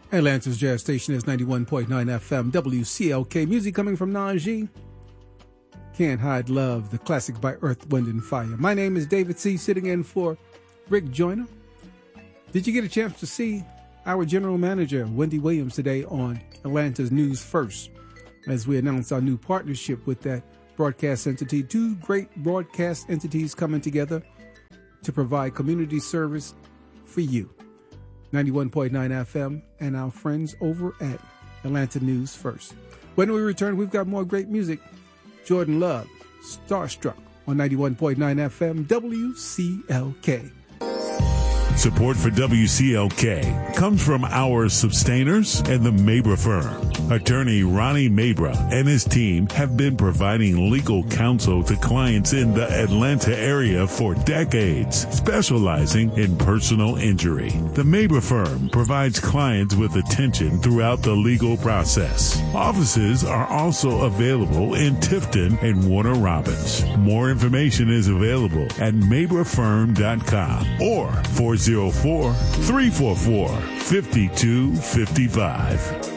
Atlanta's Jazz Station is 91.9 FM, WCLK. Music coming from Najee. Can't Hide Love, the classic by Earth, Wind, and Fire. My name is David C., sitting in for Rick Joyner. Did you get a chance to see our general manager, Wendy Williams, today on Atlanta's News First, as we announce our new partnership with that broadcast entity? Two great broadcast entities coming together to provide community service for you. 91.9 FM and our friends over at Atlanta News First. When we return, we've got more great music. Jordan Love, Starstruck on 91.9 FM, WCLK. Support for WCLK comes from our sustainers and the Mabra firm. Attorney Ronnie Mabra and his team have been providing legal counsel to clients in the Atlanta area for decades, specializing in personal injury. The Mabra firm provides clients with attention throughout the legal process. Offices are also available in Tifton and Warner Robins. More information is available at mabrafirm.com or 404-344-5255.